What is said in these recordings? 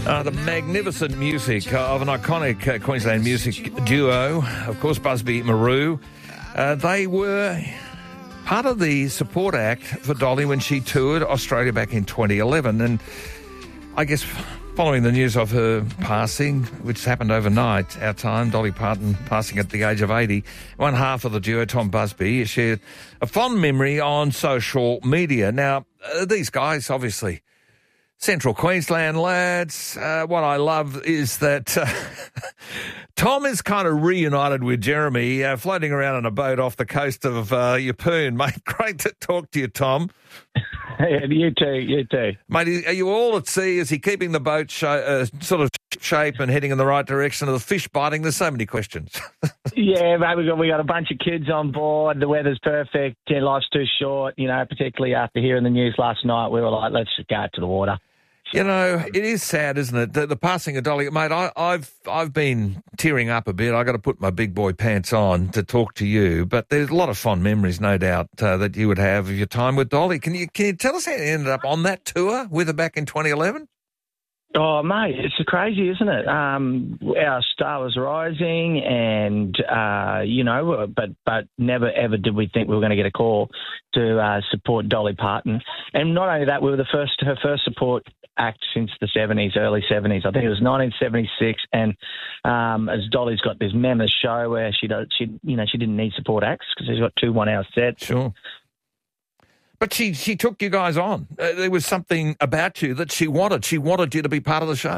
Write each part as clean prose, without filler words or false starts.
The magnificent music of an iconic Queensland music duo, of course, Busby Marou. They were part of the support act for Dolly when she toured Australia back in 2011. And I guess following the news of her passing, which happened overnight, our time, Dolly Parton passing at the age of 80, one half of the duo, Tom Busby, shared a fond memory on social media. Now, these guys, obviously, Central Queensland lads. What I love is that Tom is kind of reunited with Jeremy, floating around on a boat off the coast of Yeppoon. Mate, great to talk to you, Tom. You too. Mate, are you all at sea? Is he keeping the boat sort of shape and heading in the right direction? Are the fish biting? There's so many questions. Yeah, mate, we got a bunch of kids on board. The weather's perfect. Life's too short, particularly after hearing the news last night. We were like, let's just go to the water. You know, it is sad, isn't it? The passing of Dolly. Mate, I've been tearing up a bit. I got to put my big boy pants on to talk to you. But there's a lot of fond memories, no doubt, that you would have of your time with Dolly. Can you tell us how you ended up on that tour with her back in 2011? Oh, mate, it's crazy, isn't it? Our star was rising and, but never, ever did we think we were going to get a call to support Dolly Parton. And not only that, we were her first support act since the 70s, early 70s. I think it was 1976. And as Dolly's got this mammoth show where she didn't need support acts because she's got 2 1-hour sets. Sure. But she took you guys on. There was something about you that she wanted. She wanted you to be part of the show.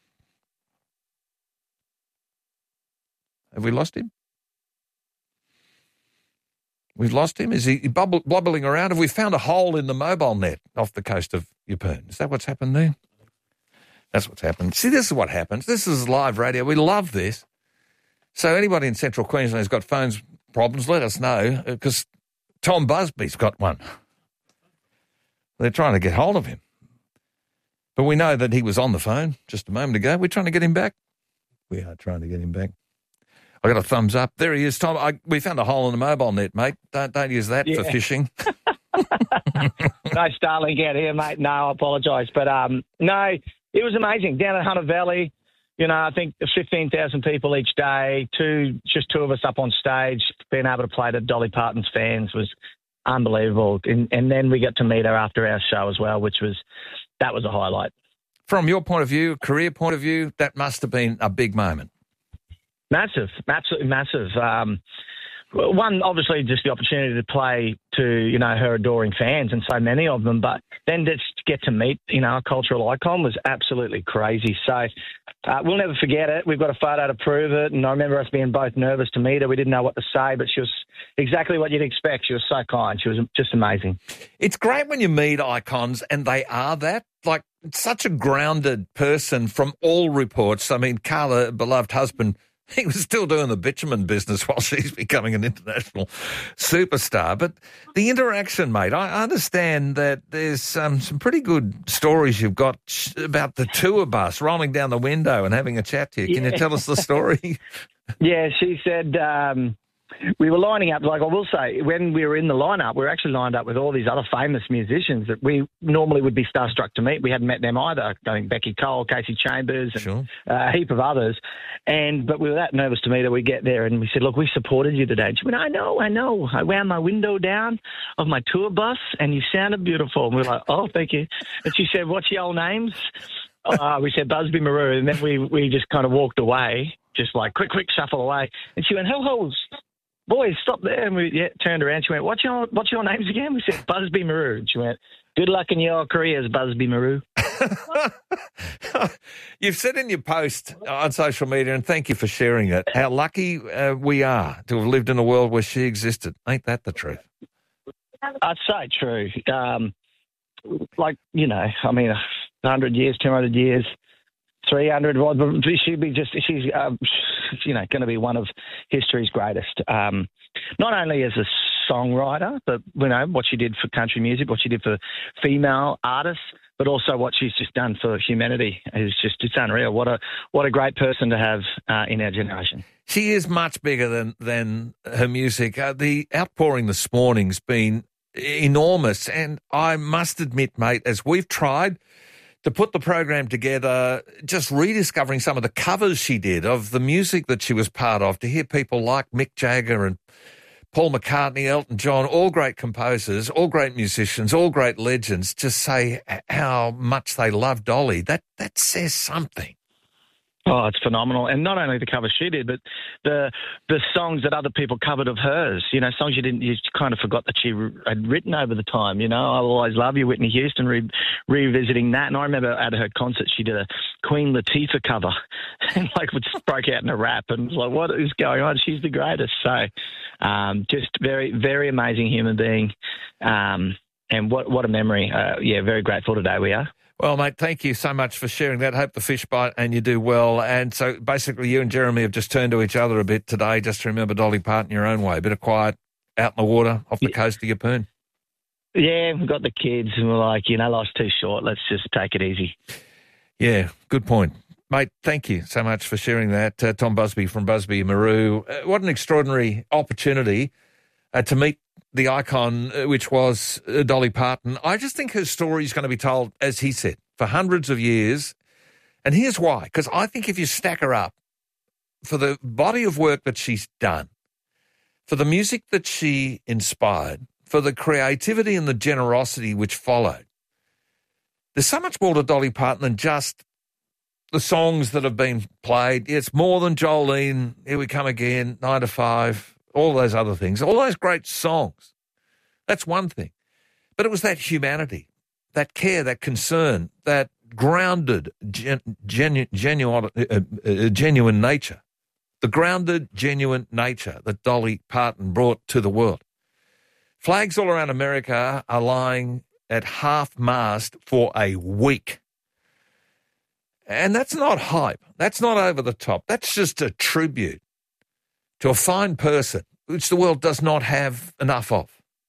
Have we lost him? We've lost him? Is he blobbling around? Have we found a hole in the mobile net off the coast of Yeppoon? Is that what's happened there? That's what's happened. See, this is what happens. This is live radio. We love this. So anybody in Central Queensland who's got phones problems, let us know, because Tom Busby's got one. They're trying to get hold of him. But we know that he was on the phone just a moment ago. We're trying to get him back. We are trying to get him back. I got a thumbs up. There he is, Tom. We found a hole in the mobile net, mate. Don't use that for fishing. No Starlink out here, mate. No, I apologise. But, no, it was amazing. Down at Hunter Valley, I think 15,000 people each day, just two of us up on stage, being able to play to Dolly Parton's fans was unbelievable. And then we got to meet her after our show as well, that was a highlight. From your point of view, career point of view, that must have been a big moment. Massive, absolutely massive. One, obviously, just the opportunity to play to, her adoring fans and so many of them, but then to get to meet, a cultural icon was absolutely crazy. So we'll never forget it. We've got a photo to prove it, and I remember us being both nervous to meet her. We didn't know what to say, but she was exactly what you'd expect. She was so kind. She was just amazing. It's great when you meet icons, and they are that. Like, such a grounded person from all reports. I mean, Carla, beloved husband, he was still doing the bitumen business while she's becoming an international superstar. But the interaction, mate, I understand that there's some pretty good stories you've got about the tour bus rolling down the window and having a chat to you. Can you tell us the story? Yeah, she said we were lining up, like I will say, when we were in the lineup, we were actually lined up with all these other famous musicians that we normally would be starstruck to meet. We hadn't met them either. I think Becky Cole, Casey Chambers, and sure, a heap of others. But we were that nervous to meet her. We get there and we said, look, we supported you today. And she went, I know. I wound my window down of my tour bus and you sounded beautiful. And we were like, oh, thank you. And she said, what's your old names? We said Busby Marou. And then we just kind of walked away, just like quick shuffle away. And she went, ho-hos. Boys, stop there. And we turned around. She went, what's your names again? We said, Busby Marou. And she went, good luck in your careers, Busby Marou. You've said in your post on social media, and thank you for sharing it, how lucky we are to have lived in a world where she existed. Ain't that the truth? That's so true. 100 years, 200 years, 300, she's going to be one of history's greatest. Not only as a songwriter, but, what she did for country music, what she did for female artists, but also what she's just done for humanity is it's unreal. What a great person to have in our generation. She is much bigger than her music. The outpouring this morning's been enormous, and I must admit, mate, as we've tried to put the program together, just rediscovering some of the covers she did of the music that she was part of, to hear people like Mick Jagger and Paul McCartney, Elton John, all great composers, all great musicians, all great legends, just say how much they love Dolly. That says something. Oh, it's phenomenal. And not only the cover she did, but the songs that other people covered of hers, you know, songs you kind of forgot that she had written over the time, you know. I'll Always Love You, Whitney Houston, revisiting that. And I remember at her concert, she did a Queen Latifah cover and just broke out in a rap and was like, what is going on? She's the greatest. So just very, very amazing human being. And what a memory. Very grateful today we are. Well, mate, thank you so much for sharing that. Hope the fish bite and you do well. And so basically you and Jeremy have just turned to each other a bit today just to remember Dolly Parton your own way. A bit of quiet out in the water off the coast of Yeppoon. Yeah, we've got the kids and we're like, life's too short. Let's just take it easy. Yeah, good point. Mate, thank you so much for sharing that. Tom Busby from Busby Maru. What an extraordinary opportunity to meet the icon, which was Dolly Parton. I just think her story is going to be told, as he said, for hundreds of years. And here's why. Because I think if you stack her up for the body of work that she's done, for the music that she inspired, for the creativity and the generosity which followed, there's so much more to Dolly Parton than just the songs that have been played. It's more than Jolene, Here We Come Again, 9 to 5, all those other things, all those great songs. That's one thing. But it was that humanity, that care, that concern, that grounded, genuine nature, the grounded, genuine nature that Dolly Parton brought to the world. Flags all around America are lying at half-mast for a week. And that's not hype. That's not over the top. That's just a tribute to a fine person, which the world does not have enough of.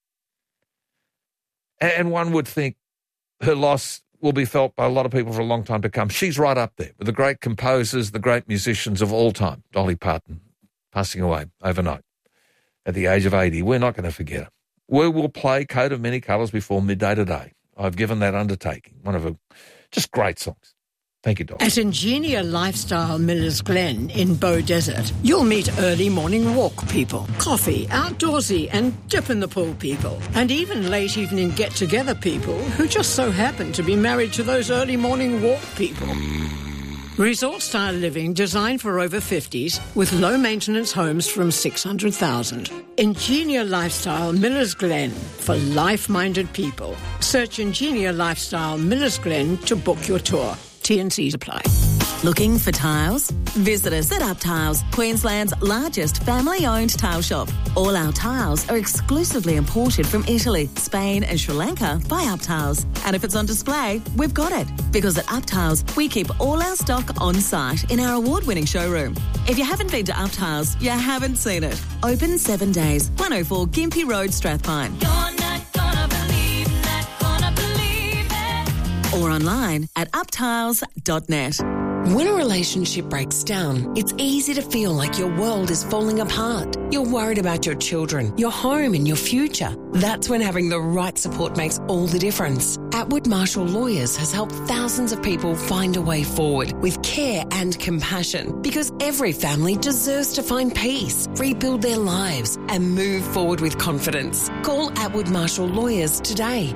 And one would think her loss will be felt by a lot of people for a long time to come. She's right up there with the great composers, the great musicians of all time. Dolly Parton passing away overnight at the age of 80. We're not going to forget her. We will play Coat of Many Colours before midday today. I've given that undertaking. One of her just great songs. Thank you, Doc. At Ingenia Lifestyle Millers Glen in Bow Desert, you'll meet early morning walk people, coffee, outdoorsy and dip in the pool people, and even late evening get-together people who just so happen to be married to those early morning walk people. Resort-style living designed for over 50s with low-maintenance homes from $600,000. Ingenia Lifestyle Millers Glen for life-minded people. Search Ingenia Lifestyle Millers Glen to book your tour. T&Cs apply. Looking for tiles? Visit us at Up Tiles, Queensland's largest family-owned tile shop. All our tiles are exclusively imported from Italy, Spain and Sri Lanka by Up Tiles. And if it's on display, we've got it. Because at Up Tiles, we keep all our stock on site in our award-winning showroom. If you haven't been to Up Tiles, you haven't seen it. Open 7 days, 104 Gympie Road, Strathpine. You're not gonna believe, not gonna believe it. Or online at uptiles.net. When a relationship breaks down, it's easy to feel like your world is falling apart. You're worried about your children, your home and your future. That's when having the right support makes all the difference. Atwood Marshall Lawyers has helped thousands of people find a way forward with care and compassion, because every family deserves to find peace, rebuild their lives and move forward with confidence. Call Atwood Marshall Lawyers today,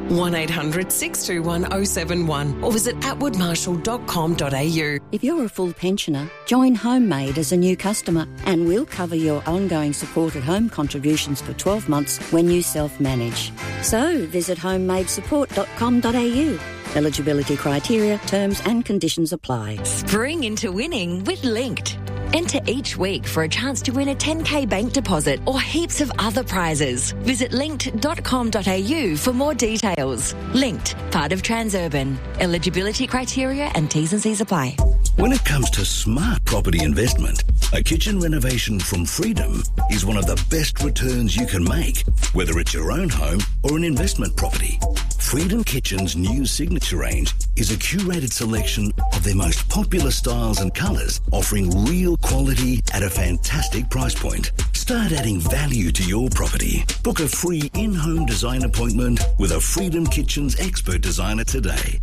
1-800-621-071 or visit atwoodmarshall.com.au. If you're a full pensioner, join HomeMade as a new customer and we'll cover your ongoing supported home contributions for 12 months when you self-manage. So visit homemadesupport.com.au. Eligibility criteria, terms and conditions apply. Spring into winning with Linked. Enter each week for a chance to win a 10K bank deposit or heaps of other prizes. Visit linked.com.au for more details. Linked, part of Transurban. Eligibility criteria and T's and C's apply. When it comes to smart property investment, a kitchen renovation from Freedom is one of the best returns you can make, whether it's your own home or an investment property. Freedom Kitchen's new signature range is a curated selection of their most popular styles and colours, offering real quality at a fantastic price point. Start adding value to your property. Book a free in-home design appointment with a Freedom Kitchens expert designer today.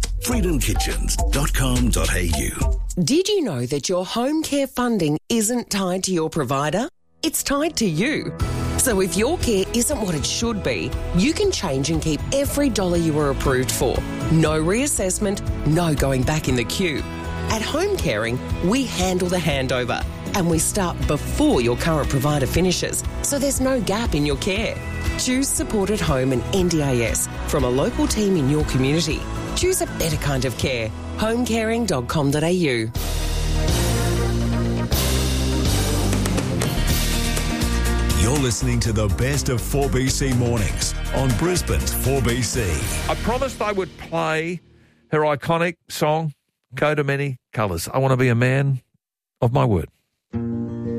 freedomkitchens.com.au. Did you know that your home care funding isn't tied to your provider? It's tied to you. So if your care isn't what it should be, you can change and keep every dollar you were approved for. No reassessment, no going back in the queue. At Home Caring, we handle the handover and we start before your current provider finishes, so there's no gap in your care. Choose Supported Home and NDIS from a local team in your community. Choose a better kind of care. homecaring.com.au. You're listening to the best of 4BC mornings on Brisbane's 4BC. I promised I would play her iconic song, Coat of Many Colours. I want to be a man of my word.